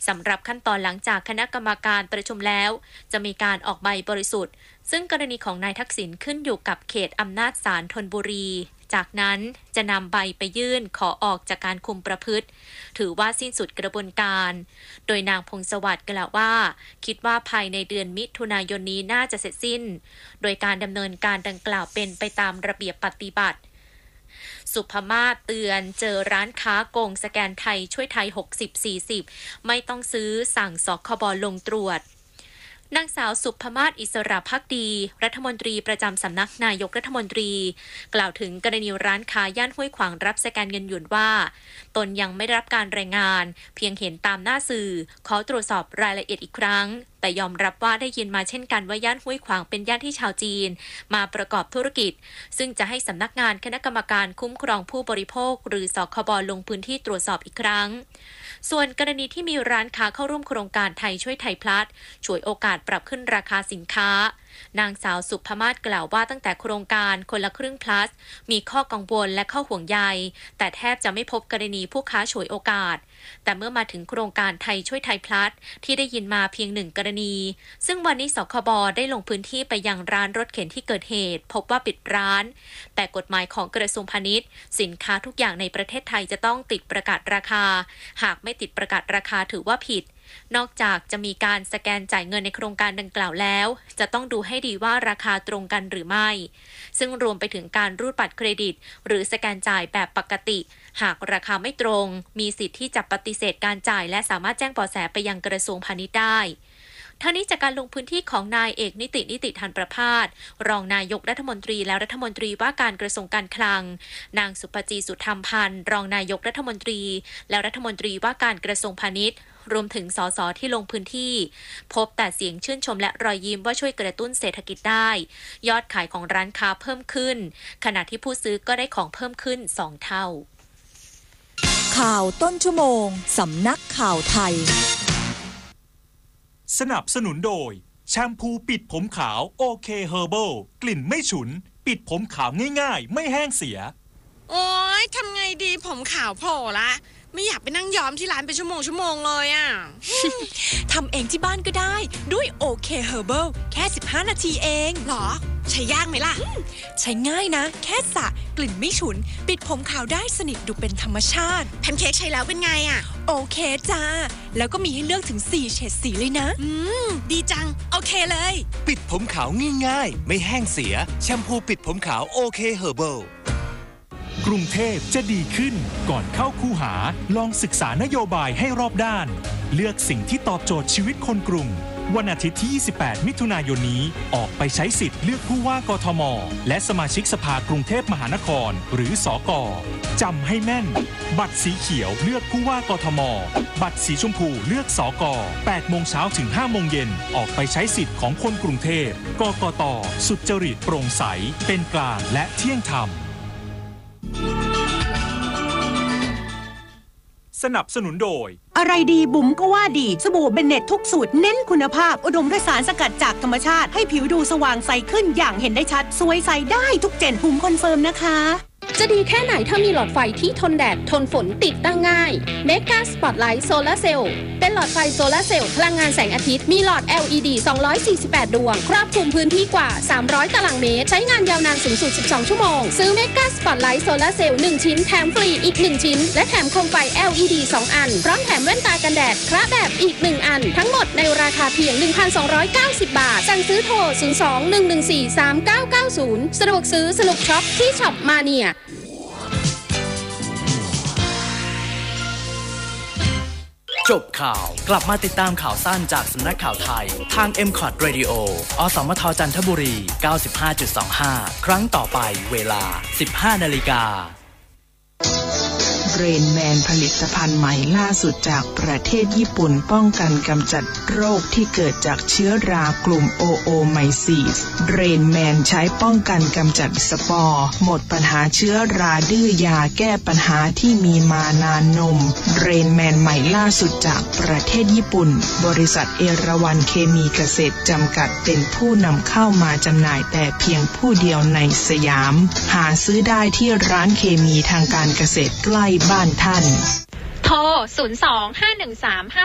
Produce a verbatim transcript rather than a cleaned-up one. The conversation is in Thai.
สำหรับขั้นตอนหลังจากคณะกรรมการประชุมแล้วจะมีการออกใบบริสุทธิ์ซึ่งกรณีของนายทักษิณขึ้นอยู่กับเขตอำนาจศาลธนบุรีจากนั้นจะนำใบไปยื่นขอออกจากการคุมประพฤติถือว่าสิ้นสุดกระบวนการโดยนางพงศวัสดิ์กล่าวว่าคิดว่าภายในเดือนมิถุนายนนี้น่าจะเสร็จสิ้นโดยการดำเนินการดังกล่าวเป็นไปตามระเบียบปฏิบัติสุภมาศเตือนเจอร้านค้าโกงสแกนไทยช่วยไทย หกสิบ สี่สิบ ไม่ต้องซื้อสั่งสคบลงตรวจนางสาวสุภมาศอิสระภักดีรัฐมนตรีประจำสำนักนายกรัฐมนตรีกล่าวถึงกรณีร้านค้าย่านห้วยขวางรับสแกนเงินหยวนว่าตนยังไม่ได้รับการรายงานเพียงเห็นตามหน้าสื่อขอตรวจสอบรายละเอียดอีกครั้งแต่ยอมรับว่าได้ยินมาเช่นกันว่าย่านห้วยขวางเป็นย่านที่ชาวจีนมาประกอบธุรกิจซึ่งจะให้สำนักงานคณะกรรมการคุ้มครองผู้บริโภคหรือสคบลงพื้นที่ตรวจสอบอีกครั้งส่วนกรณีที่มีร้านค้าเข้าร่วมโครงการไทยช่วยไทยพลัสฉวยโอกาสปรับขึ้นราคาสินค้านางสาวสุภมาศกล่าวว่าตั้งแต่โครงการคนละครึ่ง plus มีข้อกังวลและข้อห่วงใยแต่แทบจะไม่พบกรณีผู้ค้าฉวยโอกาสแต่เมื่อมาถึงโครงการไทยช่วยไทยพลัสที่ได้ยินมาเพียงหนึ่งกรณีซึ่งวันนี้สคบได้ลงพื้นที่ไปยังร้านรถเข็นที่เกิดเหตุพบว่าปิดร้านแต่กฎหมายของกระทรวงพาณิชย์สินค้าทุกอย่างในประเทศไทยจะต้องติดประกาศราคาหากไม่ติดประกาศราคาถือว่าผิดนอกจากจะมีการสแกนจ่ายเงินในโครงการดังกล่าวแล้วจะต้องดูให้ดีว่าราคาตรงกันหรือไม่ซึ่งรวมไปถึงการรูดบัตรเครดิตหรือสแกนจ่ายแบบปกติหากราคาไม่ตรงมีสิทธิ์ที่จะปฏิเสธการจ่ายและสามารถแจ้งเบาะแสไปยังกระทรวงพาณิชย์ได้ทั้งนี้จากการลงพื้นที่ของนายเอกนิตินิติธันประภาสรองนายกรัฐมนตรีและรัฐมนตรีว่าการกระทรวงการคลังนางสุภจีสุธรรมพันธ์รองนายกรัฐมนตรีและรัฐมนตรีว่าการกระทรวงพาณิชย์รวมถึงสสที่ลงพื้นที่พบแต่เสียงชื่นชมและรอยยิ้มว่าช่วยกระตุ้นเศรษฐกิจได้ยอดขายของร้านค้าเพิ่มขึ้นขณะที่ผู้ซื้อก็ได้ของเพิ่มขึ้นสองเท่าข่าวต้นชั่วโมงสำนักข่าวไทยสนับสนุนโดยแชมพูปิดผมขาวโอเคเฮอร์เบิลกลิ่นไม่ฉุนปิดผมขาวง่ายๆไม่แห้งเสียโอ๊ยทำไงดีผมขาวโผล่ละไม่อยากไปนั่งย้อมที่ร้านเป็นชั่วโมงชั่วโมงเลยอ่ะทำเองที่บ้านก็ได้ด้วยโอเคเฮอร์เบิลแค่สิบห้านาทีเองหรอใช้ยากไหมล่ะใช้ง่ายนะแค่สระกลิ่นไม่ฉุนปิดผมขาวได้สนิทดูเป็นธรรมชาติแพนเค้กใช้แล้วเป็นไงอ่ะโอเคจ้าแล้วก็มีให้เลือกถึงสี่เฉดสีเลยนะอืมดีจังโอเคเลยปิดผมขาวง่ายๆไม่แห้งเสียแชมพูปิดผมขาวโอเคเฮอร์เบิลกรุงเทพจะดีขึ้นก่อนเข้าคูหาลองศึกษานโยบายให้รอบด้านเลือกสิ่งที่ตอบโจทย์ชีวิตคนกรุงวันอาทิตย์ที่ยี่สิบแปดมิถุนายนนี้ออกไปใช้สิทธิ์เลือกผู้ว่ากทมและสมาชิกสภากรุงเทพมหานครหรือสก.จำให้แม่นบัตรสีเขียวเลือกผู้ว่ากทมบัตรสีชมพูเลือกสก.แปดโมงเช้าถึงห้าโมงเย็นออกไปใช้สิทธิ์ของคนกรุงเทพกกต.สุจริตโปร่งใสเป็นกลางและเที่ยงธรรมสนับสนุนโดยอะไรดีบุ๋มก็ว่าดีสบู่เบนเน็ตทุกสูตรเน้นคุณภาพอุดมด้วยสารสกัดจากธรรมชาติให้ผิวดูสว่างใสขึ้นอย่างเห็นได้ชัดสวยใสได้ทุกเจนบุ๋มคอนเฟิร์มนะคะจะดีแค่ไหนถ้ามีหลอดไฟที่ทนแดดทนฝนติดตั้งง่าย Mega Spotlight Solar Cell เป็นหลอดไฟโซลาร์เซลล์พลังงานแสงอาทิตย์มีหลอด แอล อี ดี สองร้อยสี่สิบแปด ดวงครอบคลุมพื้นที่กว่าสามร้อยตารางเมตรใช้งานยาวนานสูงสุดสิบสองชั่วโมงซื้อ Mega Spotlight Solar Cell หนึ่งชิ้นแถมฟรีอีกหนึ่งชิ้นและแถมโคมไฟ แอล อี ดี สองอันพร้อมแถมแว่นตากันแดดคระแบบอีกหนึ่งอันทั้งหมดในราคาเพียง หนึ่งพันสองร้อยเก้าสิบ บาทสั่งซื้อโทรศูนย์ สอง หนึ่ง หนึ่ง สี่ สาม เก้า เก้า ศูนย์สะดวกซื้อสนุกช็อปที่ช็อปมาเนียจบข่าวกลับมาติดตามข่าวสั้นจากสำนักข่าวไทยทาง เอ็ม คอท Radio อสมทจันทบุรี เก้าสิบห้าจุดสองห้า ครั้งต่อไปเวลา สิบห้านาฬิกาเรนแมนผลิตภัณฑ์ใหม่ล่าสุดจากประเทศญี่ปุ่นป้องกันกำจัดโรคที่เกิดจากเชื้อรากลุ่มโอโอไมซีสเรนแมนใช้ป้องกันกำจัดสปอร์หมดปัญหาเชื้อราดื้อยาแก้ปัญหาที่มีมานานนมเรนแมนใหม่ล่าสุดจากประเทศญี่ปุ่นบริษัทเอราวัณเคมีเกษตรจำกัดเป็นผู้นำเข้ามาจำหน่ายแต่เพียงผู้เดียวในสยามหาซื้อได้ที่ร้านเคมีทางการเกษตรใกล้บ้านท่านโทรศูนย์ สอง ห้า หนึ่ง สาม ห้า